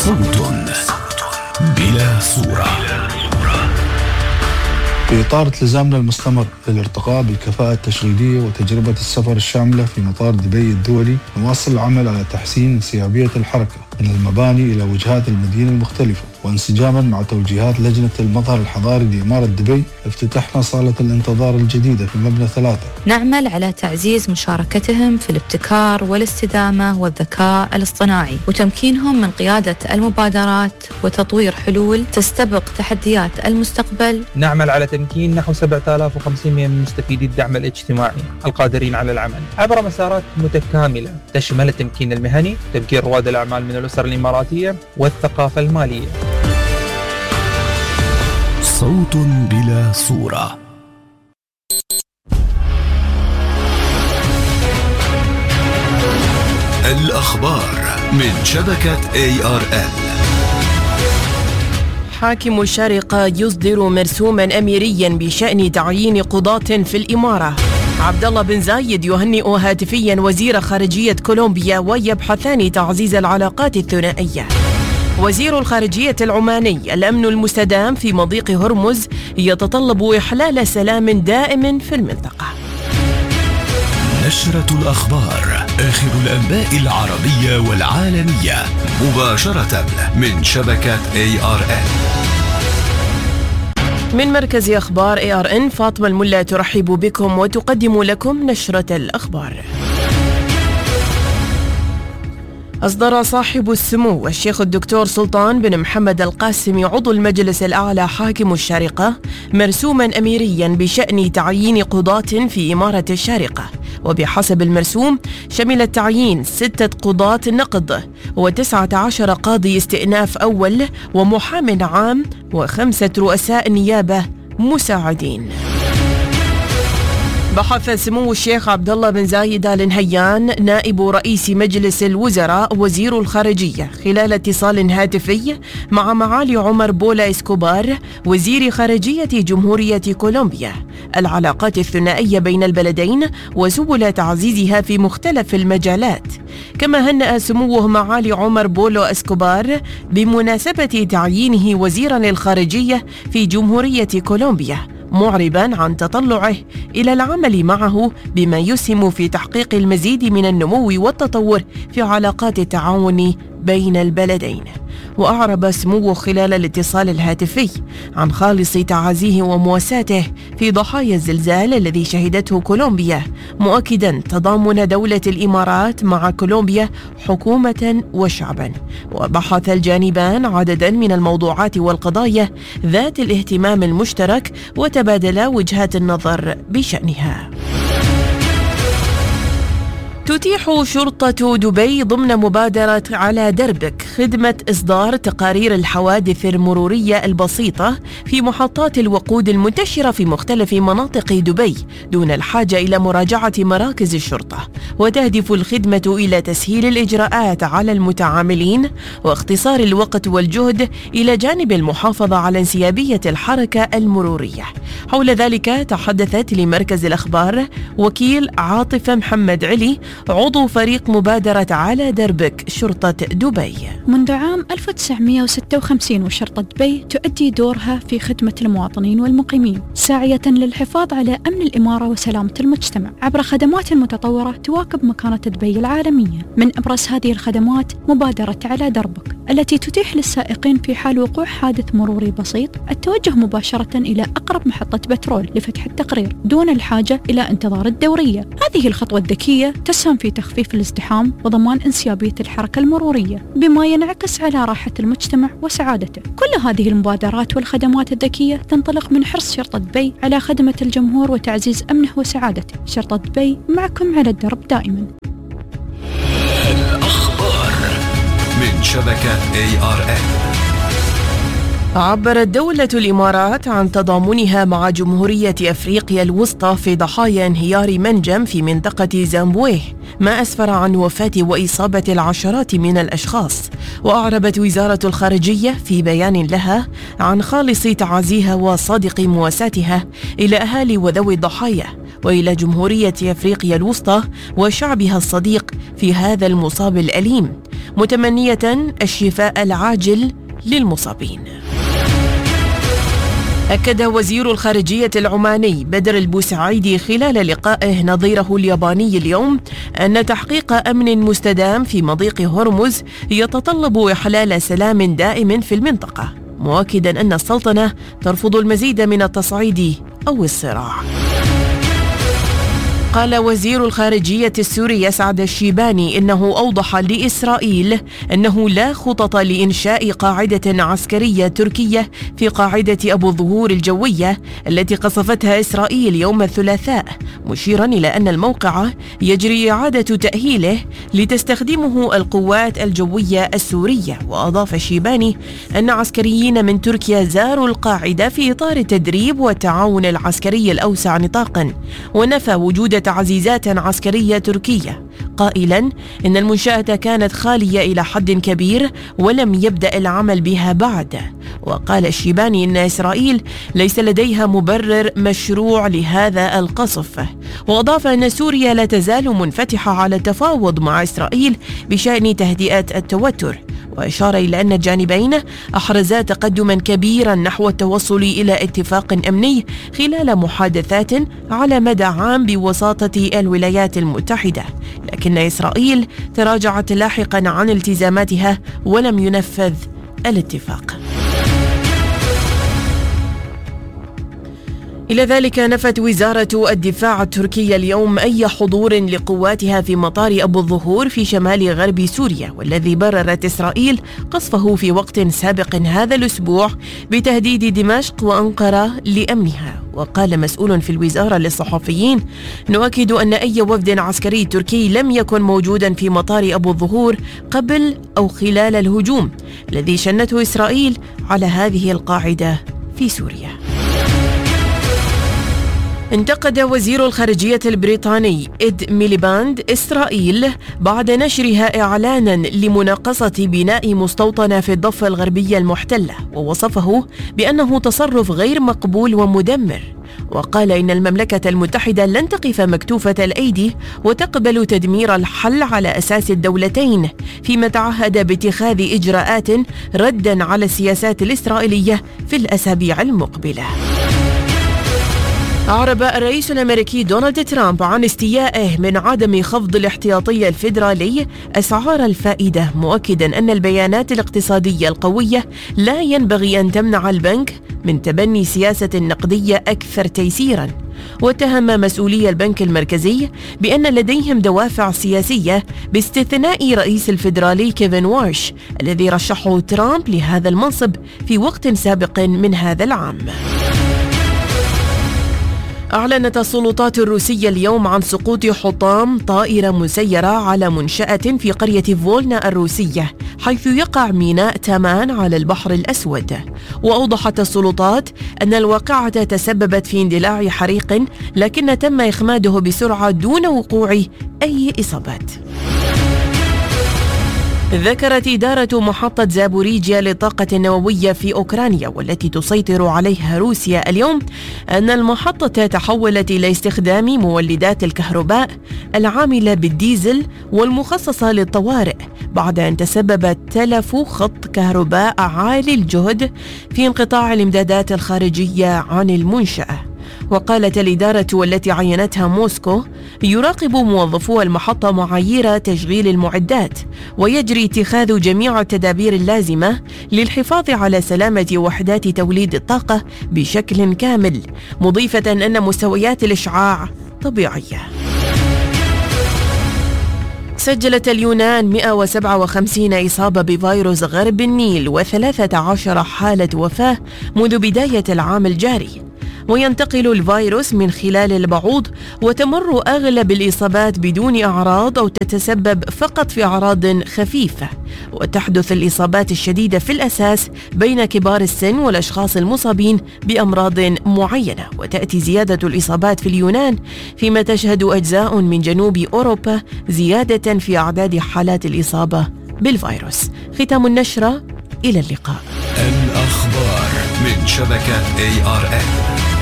صوت بلا صورة. في إطار التزامنا المستمر للارتقاء بالكفاءة التشغيلية وتجربة السفر الشاملة في مطار دبي الدولي، نواصل العمل على تحسين انسيابية الحركة من المباني إلى وجهات المدينة المختلفة، وانسجاما مع توجيهات لجنة المظهر الحضاري لإمارة دبي افتتحنا صالة الانتظار الجديدة في مبنى 3. نعمل على تعزيز مشاركتهم في الابتكار والاستدامة والذكاء الاصطناعي وتمكينهم من قيادة المبادرات وتطوير حلول تستبق تحديات المستقبل. نعمل على تمكين نحو 7500 من مستفيدي الدعم الاجتماعي القادرين على العمل عبر مسارات متكاملة تشمل التمكين المهني، تمكين رواد الأعمال من الأسر الإماراتية والثقافة المالية. صوت بلا صورة. الأخبار من شبكة ARN. حاكم الشارقة يصدر مرسوما أميريا بشأن تعيين قضاة في الإمارة. عبد الله بن زايد يهنئ هاتفيا وزير خارجية كولومبيا ويبحثان تعزيز العلاقات الثنائية. وزير الخارجية العماني: الأمن المستدام في مضيق هرمز يتطلب إحلال سلام دائم في المنطقة. نشرة الأخبار، آخر الأنباء العربية والعالمية مباشرة من شبكة ARN. من مركز أخبار ARN فاطمة الملا ترحب بكم وتقدم لكم نشرة الأخبار. أصدر صاحب السمو الشيخ الدكتور سلطان بن محمد القاسم عضو المجلس الأعلى حاكم الشارقة مرسوما أميريا بشأن تعيين قضاة في إمارة الشارقة، وبحسب المرسوم شمل تعيين 6 قضاة نقض و19 قاضي استئناف أول ومحام عام و5 رؤساء نيابة مساعدين. بحث سمو الشيخ عبد الله بن زايد آل نهيان نائب رئيس مجلس الوزراء وزير الخارجية خلال اتصال هاتفي مع معالي عمر بولا إسكوبار وزير خارجية جمهورية كولومبيا العلاقات الثنائية بين البلدين وسبل تعزيزها في مختلف المجالات. كما هنأ سموه معالي عمر بولو إسكوبار بمناسبة تعيينه وزيرا للخارجية في جمهورية كولومبيا، معربا عن تطلعه إلى العمل معه بما يسهم في تحقيق المزيد من النمو والتطور في علاقات التعاون بين البلدين. وأعرب سموه خلال الاتصال الهاتفي عن خالص تعازيه ومواساته في ضحايا الزلزال الذي شهدته كولومبيا، مؤكدا تضامن دولة الإمارات مع كولومبيا حكومة وشعبا. وبحث الجانبان عددا من الموضوعات والقضايا ذات الاهتمام المشترك وتبادلا وجهات النظر بشأنها. تتيح شرطة دبي ضمن مبادرة على دربك خدمة إصدار تقارير الحوادث المرورية البسيطة في محطات الوقود المنتشرة في مختلف مناطق دبي دون الحاجة إلى مراجعة مراكز الشرطة. وتهدف الخدمة إلى تسهيل الإجراءات على المتعاملين واختصار الوقت والجهد إلى جانب المحافظة على انسيابية الحركة المرورية. حول ذلك تحدثت لمركز الأخبار وكيل عاطفة محمد علي عضو فريق مبادرة على دربك شرطة دبي. منذ عام 1956 وشرطة دبي تؤدي دورها في خدمة المواطنين والمقيمين، ساعية للحفاظ على أمن الإمارة وسلامة المجتمع عبر خدمات متطورة تواكب مكانة دبي العالمية. من أبرز هذه الخدمات مبادرة على دربك التي تتيح للسائقين في حال وقوع حادث مروري بسيط التوجه مباشرة إلى أقرب محطة بترول لفتح التقرير دون الحاجة إلى انتظار الدورية. هذه الخطوة الذكية تسهم في تخفيف الازدحام وضمان انسيابية الحركة المرورية بما ينعكس على راحة المجتمع وسعادته. كل هذه المبادرات والخدمات الذكية تنطلق من حرص شرطة دبي على خدمة الجمهور وتعزيز أمنه وسعادته. شرطة دبي معكم على الدرب دائما. الأخبار من شبكة ARN. عبرت دولة الإمارات عن تضامنها مع جمهورية أفريقيا الوسطى في ضحايا انهيار منجم في منطقة زامبويه، ما أسفر عن وفاة وإصابة العشرات من الأشخاص. وأعربت وزارة الخارجية في بيان لها عن خالص تعازيها وصادق مواساتها إلى أهالي وذوي الضحايا وإلى جمهورية أفريقيا الوسطى وشعبها الصديق في هذا المصاب الأليم، متمنية الشفاء العاجل للمصابين. أكد وزير الخارجية العماني بدر البوسعيدي خلال لقائه نظيره الياباني اليوم أن تحقيق أمن مستدام في مضيق هرمز يتطلب إحلال سلام دائم في المنطقة، مؤكدا أن السلطنة ترفض المزيد من التصعيد أو الصراع. قال وزير الخارجية السوري يسعد الشيباني إنه أوضح لإسرائيل أنه لا خطط لإنشاء قاعدة عسكرية تركية في قاعدة أبو الظهور الجوية التي قصفتها إسرائيل يوم الثلاثاء، مشيرا إلى أن الموقع يجري إعادة تأهيله لتستخدمه القوات الجوية السورية. وأضاف الشيباني أن عسكريين من تركيا زاروا القاعدة في إطار التدريب والتعاون العسكري الأوسع نطاقا، ونفى وجود تعزيزات عسكرية تركية، قائلا إن المنشأة كانت خالية إلى حد كبير ولم يبدأ العمل بها بعد. وقال الشيباني إن إسرائيل ليس لديها مبرر مشروع لهذا القصف، وأضاف أن سوريا لا تزال منفتحة على التفاوض مع إسرائيل بشأن تهدئة التوتر، وأشار إلى أن الجانبين أحرزا تقدما كبيرا نحو التوصل إلى اتفاق أمني خلال محادثات على مدى عام بوساطة الولايات المتحدة، لكن إسرائيل تراجعت لاحقا عن التزاماتها ولم ينفذ الاتفاق. إلى ذلك نفت وزارة الدفاع التركية اليوم أي حضور لقواتها في مطار أبو الظهور في شمال غرب سوريا، والذي بررت إسرائيل قصفه في وقت سابق هذا الأسبوع بتهديد دمشق وأنقرة لأمنها. وقال مسؤول في الوزارة للصحفيين: نؤكد أن أي وفد عسكري تركي لم يكن موجودا في مطار أبو الظهور قبل أو خلال الهجوم الذي شنته إسرائيل على هذه القاعدة في سوريا. انتقد وزير الخارجية البريطاني إد ميليباند إسرائيل بعد نشرها إعلانا لمناقصة بناء مستوطنة في الضفة الغربية المحتلة، ووصفه بأنه تصرف غير مقبول ومدمر. وقال إن المملكة المتحدة لن تقف مكتوفة الأيدي وتقبل تدمير الحل على أساس الدولتين، فيما تعهد باتخاذ إجراءات ردا على السياسات الإسرائيلية في الأسابيع المقبلة. أعرب الرئيس الأمريكي دونالد ترامب عن استيائه من عدم خفض الاحتياطي الفيدرالي أسعار الفائدة، مؤكدا أن البيانات الاقتصادية القوية لا ينبغي أن تمنع البنك من تبني سياسة نقدية أكثر تيسيرا. واتهم مسؤولي البنك المركزي بأن لديهم دوافع سياسية باستثناء رئيس الفيدرالي كيفن وارش الذي رشحه ترامب لهذا المنصب في وقت سابق من هذا العام. أعلنت السلطات الروسية اليوم عن سقوط حطام طائرة مسيرة على منشأة في قرية فولنا الروسية، حيث يقع ميناء تامان على البحر الأسود. وأوضحت السلطات أن الواقعة تسببت في اندلاع حريق، لكن تم إخماده بسرعة دون وقوع أي إصابات. ذكرت إدارة محطة زابوريجيا للطاقة النووية في أوكرانيا والتي تسيطر عليها روسيا اليوم أن المحطة تحولت إلى استخدام مولدات الكهرباء العاملة بالديزل والمخصصة للطوارئ بعد أن تسبب تلف خط كهرباء عالي الجهد في انقطاع الإمدادات الخارجية عن المنشأة. وقالت الإدارة والتي عينتها موسكو: يراقب موظفو المحطة معايير تشغيل المعدات ويجري اتخاذ جميع التدابير اللازمة للحفاظ على سلامة وحدات توليد الطاقة بشكل كامل، مضيفة أن مستويات الإشعاع طبيعية. سجلت اليونان 157 إصابة بفيروس غرب النيل و13 حالة وفاة منذ بداية العام الجاري. وينتقل الفيروس من خلال البعوض، وتمر أغلب الإصابات بدون أعراض أو تتسبب فقط في أعراض خفيفة. وتحدث الإصابات الشديدة في الأساس بين كبار السن والأشخاص المصابين بأمراض معينة، وتأتي زيادة الإصابات في اليونان فيما تشهد أجزاء من جنوب أوروبا زيادة في أعداد حالات الإصابة بالفيروس. ختام النشرة، إلى اللقاء. الأخبار من شبكة ARN.